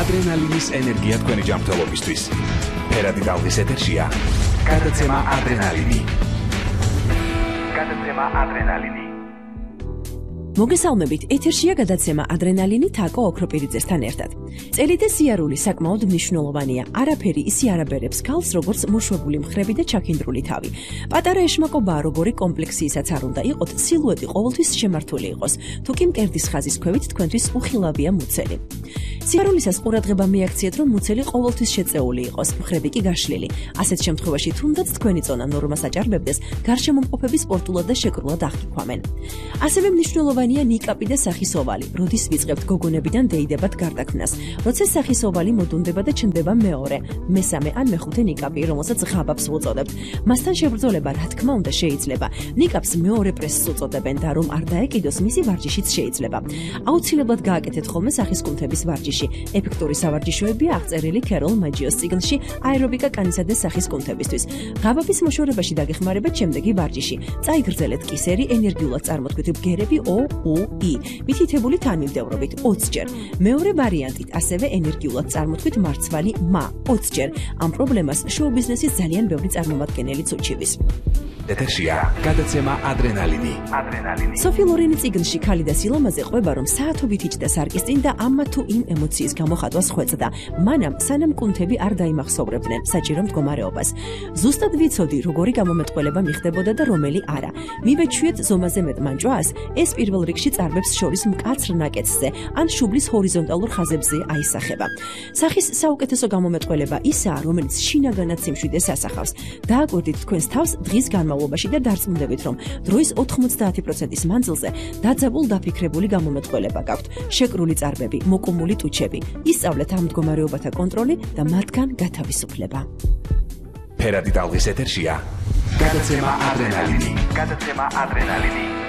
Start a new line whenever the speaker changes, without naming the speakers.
ადრენალინის ენერგია თქვენი ჯანმრთელობისთვის. ფერადი ტალღის ეთერშია გადაცემა ადრენალინი.
მოგესალმებით, ეთერშია გადაცემა ადრენალინი თაკო ოქროპირიძესთან ერთად. წელი და სიარული საკმაოდ მნიშვნელოვანია. არაფერი ისი არ აბერებს ქალს, როგორც მოშვებული მხრები და ჩაქინდრული თავი. პატარა ეშმაკობაა, როგორი კომპლექსიისაც არ უნდა იყოთ, სილუეტი ყოველთვის შემართული იყოს. თუ კი მკერდის ხაზის ქვევით თქვენთვის უხილავია მუცელი. სიარულისას ყურადღება მიაქციეთ, რომ მუცელი ყოველთვის შეწეული იყოს, მხრები კი გაშლილი. ასეთ შემთხვევაში თუნდაც თქვენი წონა ნორმას აჭარბებდეს, გარშემომყოფები სპორტულად და შეკრულად აღიქვამენ. ასევე მნიშვნელოვანია ნიკაპი და სახის ოვალი. როდის ვიწყებთ გოგონებიდან დეიდებად გარდაქმნას. როცა სახის ოვალი მოდუნდება და ჩნდება მეორე, მესამე ან მეხუთე ნიკაპი, რომელსაც ღაბავს უწოდებთ. მასთან შებრძოლება, რა თქმა უნდა, შეიძლება. ნიკაპს მეორე პრესს უწოდებენ და რომ არ დაეკიდოს, მისი ვარჯიშიც შეიძლება. აუცილებლად გააკეთეთ ხოლმე სახის კუნთების ვარჯიში. ეფექტური სავარჯიშოებია აღწერილი ქეროლ მაჯიოს წიგნში აერობიკა კანისა და სახის კუნთებისთვის. ღაბავის მოშორებაში დაგეხმარებათ შემდეგი ვარჯიში. წაიგრძელეთ კისერი ენერგიულად წარმოთქვითი ბგერები O-U-I. მითითებული თანმიმდევრობით 20 ჯერ. მეორე ვარიანტით ასევე ენერგიულად წარმოთქვით მარცვალი მა 20 ჯერ. ამ პრობლემას შოუ-ბიზნესის ძალიან ბევრი წარმომადგენელიც უჩივის.
ეთერშია გადაცემა ადრენალინი.
სოფი ლორენი წიგნში ქალი და სილამაზე ყვება, რომ საათობით იჯდა სარკის წინ და ამა თუ იმ ემოციის გამოხატვას ხვეწდა. მანამ სანამ კუნთები არ დაიმახსოვრებდნენ საჭირო მდგომარეობას. ზუსტად ვიცოდი, როგორი გამომეტყველება მიხდებოდა და რომელი არა. მივეჩვიეთ ზომაზე მეტ მანჯვას, ეს პირველ რიგში წარბებს შორის მკაცრ ნაკეთზე ან შუბლის ჰორიზონტალურ ხაზებზე აისახება. სახის საუკეთესო გამომეტყველება ისაა, რომელიც შინაგანად სიმშვიდეს ასახავს. დააკვირდით თქვენს თავს დღის განმავლობაში და დარწმუნდებით, რომ დროის 90% მანძილზე დაძაბულ დაფიქრებული გამომეტყველება გაქვთ. შეკრული წარბები, მოკუმული ტუჩები. ისწავლეთ ამ მდგომარეობათა კონტროლი და მათგან გათავისუფლება.
ფერადი ტალღის ეთერშია გადაცემა ადრენალინი.